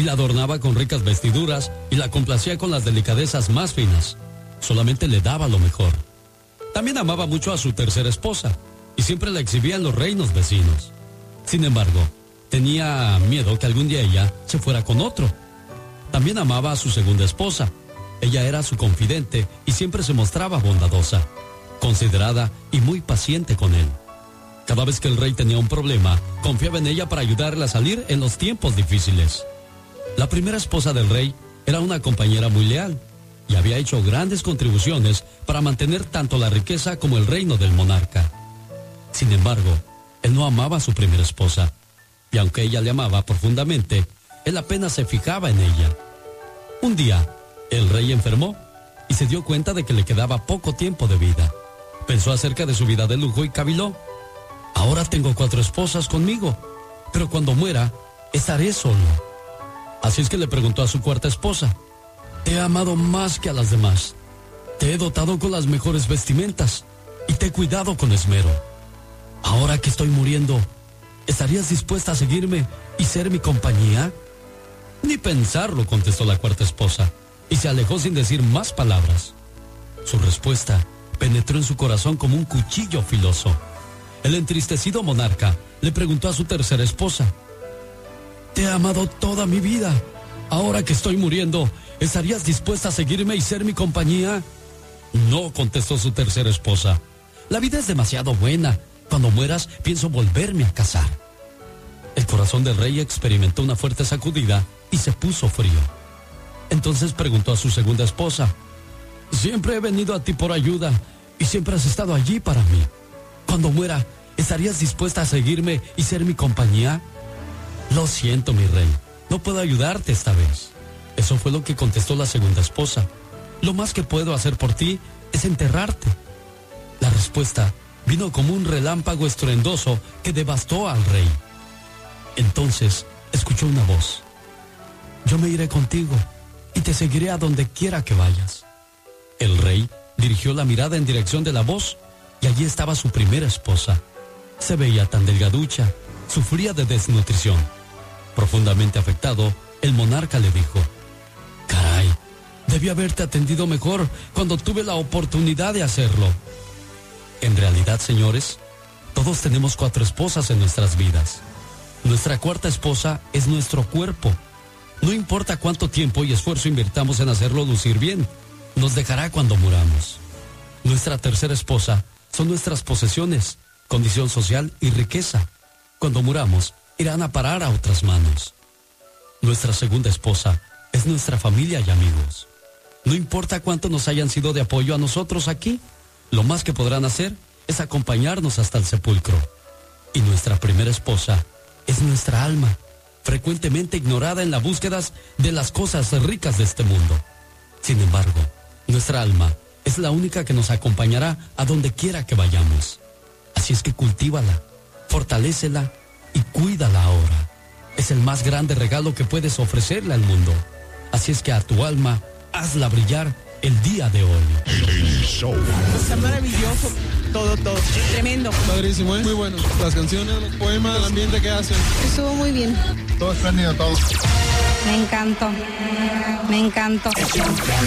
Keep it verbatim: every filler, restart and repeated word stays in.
la adornaba con ricas vestiduras y la complacía con las delicadezas más finas. Solamente le daba lo mejor. También amaba mucho a su tercera esposa y siempre la exhibía en los reinos vecinos. Sin embargo, tenía miedo que algún día ella se fuera con otro. También amaba a su segunda esposa. Ella era su confidente y siempre se mostraba bondadosa, considerada y muy paciente con él. Cada vez que el rey tenía un problema, confiaba en ella para ayudarle a salir en los tiempos difíciles. La primera esposa del rey era una compañera muy leal y había hecho grandes contribuciones para mantener tanto la riqueza como el reino del monarca. Sin embargo, él no amaba a su primera esposa, y aunque ella le amaba profundamente, él apenas se fijaba en ella. Un día, el rey enfermó y se dio cuenta de que le quedaba poco tiempo de vida. Pensó acerca de su vida de lujo y caviló. Ahora tengo cuatro esposas conmigo, pero cuando muera, estaré solo. Así es que le preguntó a su cuarta esposa: te he amado más que a las demás. Te he dotado con las mejores vestimentas y te he cuidado con esmero. Ahora que estoy muriendo, ¿estarías dispuesta a seguirme y ser mi compañía? Ni pensarlo, contestó la cuarta esposa, y se alejó sin decir más palabras. Su respuesta penetró en su corazón como un cuchillo filoso. El entristecido monarca le preguntó a su tercera esposa: te he amado toda mi vida. Ahora que estoy muriendo, ¿estarías dispuesta a seguirme y ser mi compañía? No, contestó su tercera esposa. La vida es demasiado buena. Cuando mueras, pienso volverme a casar. El corazón del rey experimentó una fuerte sacudida y se puso frío. Entonces preguntó a su segunda esposa: siempre he venido a ti por ayuda y siempre has estado allí para mí. Cuando muera, ¿estarías dispuesta a seguirme y ser mi compañía? Lo siento, mi rey, no puedo ayudarte esta vez. Eso fue lo que contestó la segunda esposa. Lo más que puedo hacer por ti es enterrarte. La respuesta vino como un relámpago estruendoso que devastó al rey. Entonces escuchó una voz: yo me iré contigo y te seguiré a donde quiera que vayas. El rey dirigió la mirada en dirección de la voz y allí estaba su primera esposa. Se veía tan delgaducha, sufría de desnutrición. Profundamente afectado, el monarca le dijo: caray, debí haberte atendido mejor cuando tuve la oportunidad de hacerlo. En realidad, señores, todos tenemos cuatro esposas en nuestras vidas. Nuestra cuarta esposa es nuestro cuerpo. No importa cuánto tiempo y esfuerzo invirtamos en hacerlo lucir bien, nos dejará cuando muramos. Nuestra tercera esposa son nuestras posesiones, condición social y riqueza. Cuando muramos, irán a parar a otras manos. Nuestra segunda esposa es nuestra familia y amigos. No importa cuánto nos hayan sido de apoyo a nosotros aquí, lo más que podrán hacer es acompañarnos hasta el sepulcro. Y nuestra primera esposa es nuestra alma, frecuentemente ignorada en las búsquedas de las cosas ricas de este mundo. Sin embargo, nuestra alma es la única que nos acompañará a donde quiera que vayamos. Así es que cultívala, fortalécela y cuídala ahora. Es el más grande regalo que puedes ofrecerle al mundo. Así es que a tu alma, hazla brillar el día de hoy. Está maravilloso, todo, todo, tremendo. Padrísimo, ¿eh? Muy bueno. Las canciones, los poemas, el ambiente que hacen. Estuvo muy bien. Todo espléndido, todo. Me encantó, me encantó.